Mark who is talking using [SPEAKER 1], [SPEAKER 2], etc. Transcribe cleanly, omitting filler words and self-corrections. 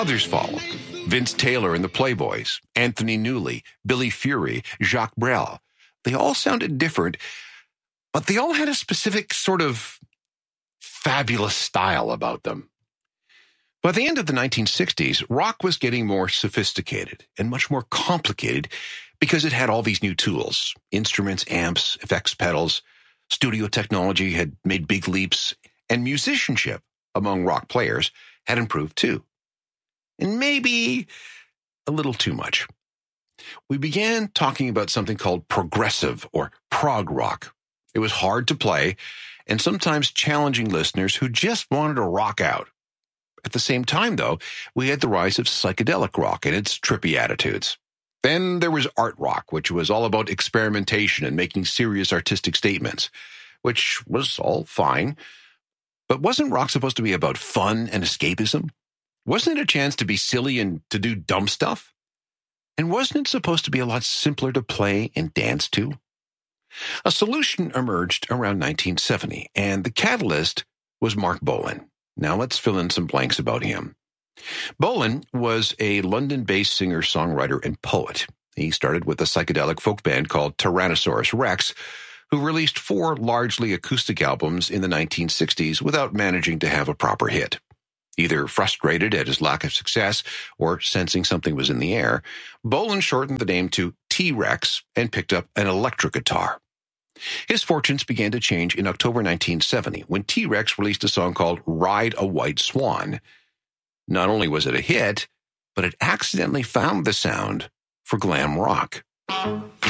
[SPEAKER 1] Others followed. Vince Taylor and the Playboys, Anthony Newley, Billy Fury, Jacques Brel. They all sounded different, but they all had a specific sort of fabulous style about them. By the end of the 1960s, rock was getting more sophisticated and much more complicated because it had all these new tools, instruments, amps, effects pedals. Studio technology had made big leaps, and musicianship among rock players had improved too. And maybe a little too much. We began talking about something called progressive or prog rock. It was hard to play and sometimes challenging listeners who just wanted to rock out. At the same time, though, we had the rise of psychedelic rock and its trippy attitudes. Then there was art rock, which was all about experimentation and making serious artistic statements, which was all fine. But wasn't rock supposed to be about fun and escapism? Wasn't it a chance to be silly and to do dumb stuff? And wasn't it supposed to be a lot simpler to play and dance to? A solution emerged around 1970, and the catalyst was Marc Bolan. Now let's fill in some blanks about him. Bolan was a London-based singer-songwriter and poet. He started with a psychedelic folk band called Tyrannosaurus Rex, who released 4 largely acoustic albums in the 1960s without managing to have a proper hit. Either frustrated at his lack of success or sensing something was in the air, Bolan shortened the name to T-Rex and picked up an electric guitar. His fortunes began to change in October 1970 when T-Rex released a song called Ride a White Swan. Not only was it a hit, but it accidentally found the sound for glam rock.